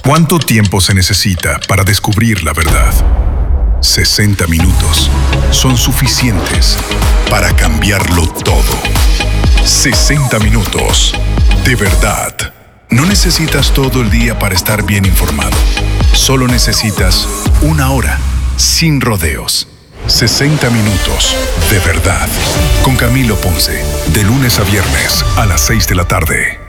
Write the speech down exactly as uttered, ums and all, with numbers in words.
¿Cuánto tiempo se necesita para descubrir la verdad? sesenta minutos son suficientes para cambiarlo todo. sesenta minutos de verdad. No necesitas todo el día para estar bien informado. Solo necesitas una hora, sin rodeos. sesenta minutos de verdad. Con Camilo Ponce, de lunes a viernes a las seis de la tarde.